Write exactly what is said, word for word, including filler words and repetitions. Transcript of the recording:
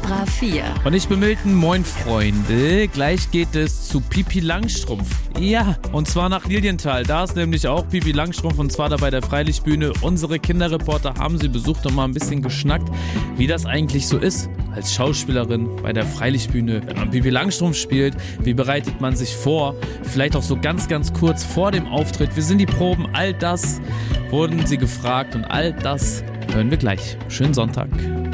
Extra vier. Und ich bin Milton, moin Freunde. Gleich geht es zu Pipi Langstrumpf. Ja, und zwar nach Lilienthal. Da ist nämlich auch Pipi Langstrumpf und zwar da bei der Freilichtbühne. Unsere Kinderreporter haben sie besucht und mal ein bisschen geschnackt, wie das eigentlich so ist als Schauspielerin bei der Freilichtbühne. Wenn man Pipi Langstrumpf spielt, wie bereitet man sich vor? Vielleicht auch so ganz, ganz kurz vor dem Auftritt. Wie sind die Proben? All das wurden sie gefragt und all das hören wir gleich. Schönen Sonntag.